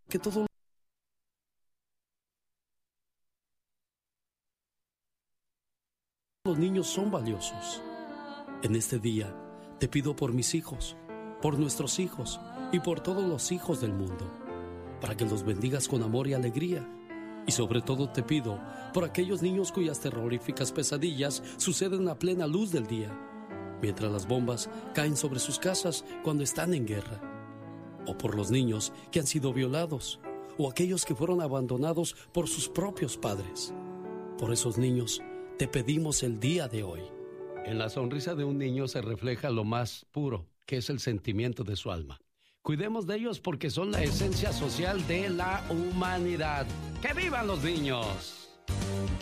que todos los niños son valiosos. En este día te pido por mis hijos, por nuestros hijos y por todos los hijos del mundo, para que los bendigas con amor y alegría. Y sobre todo te pido por aquellos niños cuyas terroríficas pesadillas suceden a plena luz del día, mientras las bombas caen sobre sus casas cuando están en guerra. O por los niños que han sido violados, o aquellos que fueron abandonados por sus propios padres. Por esos niños te pedimos el día de hoy. En la sonrisa de un niño se refleja lo más puro, que es el sentimiento de su alma. Cuidemos de ellos porque son la esencia social de la humanidad. ¡Que vivan los niños!